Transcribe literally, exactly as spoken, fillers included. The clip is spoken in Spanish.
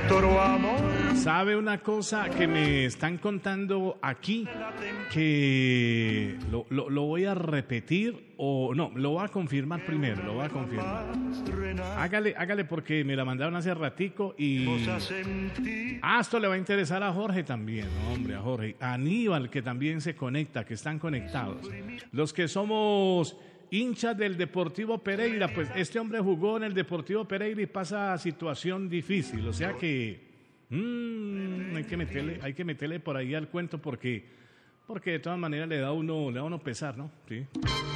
nuestro amor. ¿Sabe una cosa que me están contando aquí? Que lo, lo, lo voy a repetir o no, lo voy a confirmar primero, lo voy a confirmar. Hágale, hágale porque me la mandaron hace ratico y... Ah, esto le va a interesar a Jorge también, hombre, a Jorge. A Aníbal, que también se conecta, que están conectados. Los que somos hinchas del Deportivo Pereira, pues este hombre jugó en el Deportivo Pereira y pasa situación difícil, o sea que... Mm, hay que meterle, hay que meterle por ahí al cuento porque, porque de todas maneras le da uno, le da uno pesar, ¿no? Sí.